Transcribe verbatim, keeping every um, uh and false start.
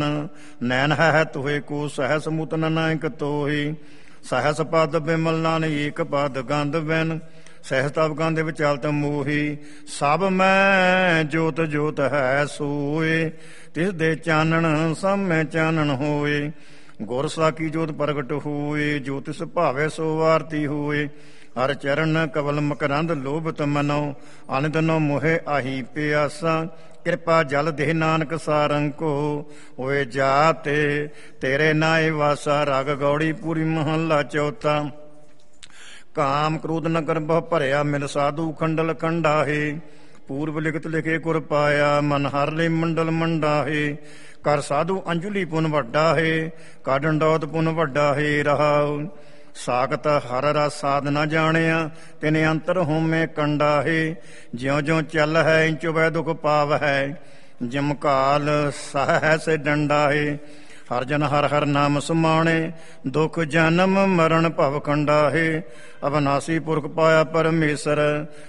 ਨੈਣ ਹੈ ਤੋਹੇ ਕੋ ਸਹਿਸ ਮੁਤ ਨਾਨਕ ਤੋਹੀ। ਸਹਿਸ ਪਦ ਬਿਮਲ ਨਾਨ ਏਕ ਪਦ ਗੰਧ ਬੈਨ। ਸਹਿਸ ਤਬ ਗੰਧ ਵਿਚਲਤ ਮੋਹੀ। ਸਭ ਮੈਂ ਜੋਤ ਜੋਤ ਹੈ ਸੋਏ। ਤਿਸ ਦੇ ਚਾਨਣ ਸਭ ਮੈਂ ਚਾਨਣ ਹੋਏ। ਗੁਰ ਸਾਕੀ ਜੋਤ ਪ੍ਰਗਟ ਹੋਏ। ਜੋ ਤਿਸ ਭਾਵੇ ਸੋ ਆਰਤੀ ਹੋਏ। ਹਰ ਚਰਨ ਕਵਲ ਮਕਰੰਦ ਲੋਭਤ ਮਨੋ। ਅਨਿਤ ਨੋ ਮੋਹਿ ਆਹੀ ਪਿਆਸਾ। ਕਿਰਪਾ ਜਲ ਦੇਹ ਨਾਨਕ ਸਾਰੰਕੋ। ਹੋਏ ਜਾਤੇ ਤੇਰੇ ਨਾਏ ਵਾਸਾ। ਰਾਗ ਗੌੜੀ ਪੂਰੀ ਮਹੱਲਾ ਚੌਥਾ। ਕਾਮ ਕ੍ਰੋਧ ਨਗਰ ਬਹੁ ਭਰਿਆ। ਮਿਲ ਸਾਧੂ ਖੰਡਲ ਖੰਡਾਹੇ। ਪੂਰਬ ਲਿਖਤ ਲਿਖੇ ਗੁਰ ਪਾਇਆ। ਮਨ ਹਰ ਲਈ ਮੰਡਲ ਮੰਡਾਹੇ। ਕਰ ਸਾਧੂ ਅੰਜਲੀ ਪੁਨ ਵੱਡਾ ਹੈ। ਕਰ ਡੰਡੌਤ ਪੁਨ ਵੱਡਾ ਹੈ। ਰਹਾਉ ਸਾਖਤ ਹਰ ਰਸ ਸਾਧ ਨਾ ਜਾਣਿਆ। ਤਿਨ ਅੰਤਰ ਹੋਮੇ ਕੰਡਾ ਹੈ। ਜਿਉ ਜਿਉ ਚੱਲ ਹੈ ਇੰਚੋ ਵੈ ਦੁਖ ਪਾਵ ਹੈ। ਜਿਮ ਕਾਲ ਸਹ ਹੈ ਸੇ ਡੰਡਾ ਹੈ। ਹਰ ਜਨ ਹਰ ਹਰ ਨਾਮ ਸਮਾਣੇ। ਦੁਖ ਜਨਮ ਮਰਨ ਭਵ ਖੰਡਾ ਹੈ। ਅਬਨਾਸੀ ਪੁਰਖ ਪਾਇਆ ਪਰਮੇਸ਼ਰ।